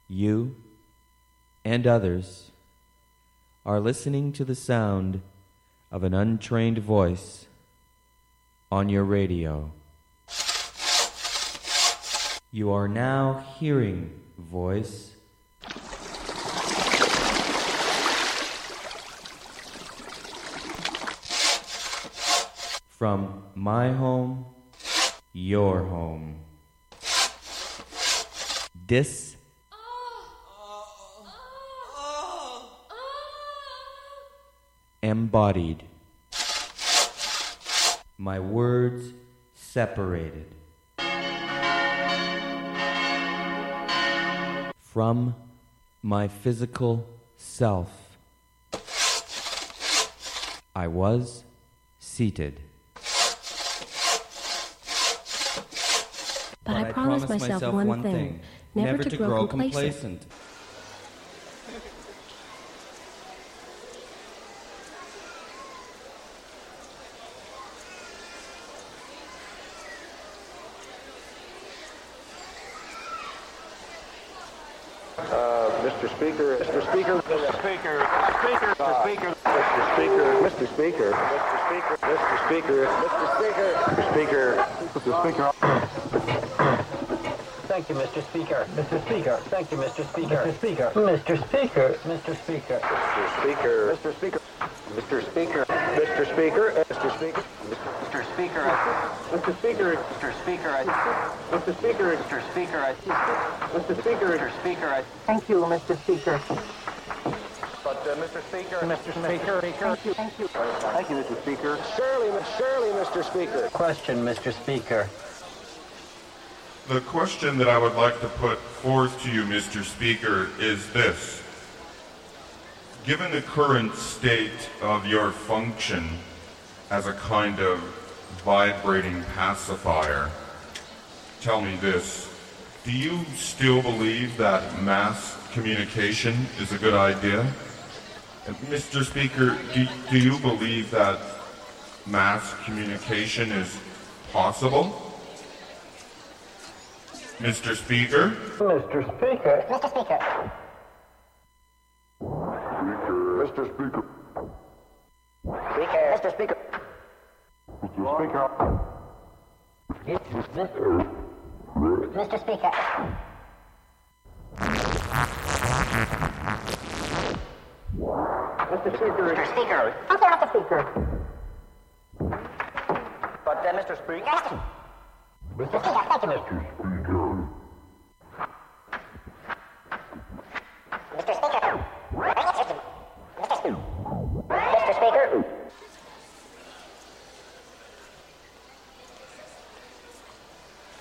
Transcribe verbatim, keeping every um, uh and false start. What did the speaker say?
You and others are listening to the sound of an untrained voice on your radio. You are now hearing voice from my home, your home. Dis embodied. My words separated from my physical self. I was seated. But, but I, I promised myself, myself one, one thing, thing never, never to, to grow, grow complacent. complacent. Mister Speaker, Mister Speaker, Mister Speaker, Speaker, Mister Speaker, Mister Speaker, Mister Speaker, Mister Speaker, Mister Speaker, Mister Speaker, Thank you, Mister Speaker. Mister Speaker. Thank you, Mister Speaker. Mister Speaker. Mister Speaker. Mister Speaker. Mister Speaker. Mister Speaker. Mister Speaker. Mister Speaker. Mister Speaker. Mister Speaker. Mister Speaker. Mister Speaker. Mister Speaker. Mister Speaker. Mister Speaker. Mister Speaker. Thank you, Mister Speaker. But uh, Mister Speaker. Mister Speaker. Thank you. Thank you. Thank you, Mister Speaker. Surely, surely, Mister Speaker. Question, Mister Speaker. The question that I would like to put forth to you, Mister Speaker, is this. Given the current state of your function as a kind of vibrating pacifier, tell me this. Do you still believe that mass communication is a good idea? And Mister Speaker, do, do you believe that mass communication is possible? Mister Speaker? Mister Speaker. Mister Speaker. Mister Speaker. Speaker. Mister Speaker. Mister Speaker. Mister Speaker. Mister Speaker. Mister Speaker. I'm sorry, Mister Speaker. But uh, Mister Speaker. Mister Speaker. Thank you. Mister Speaker.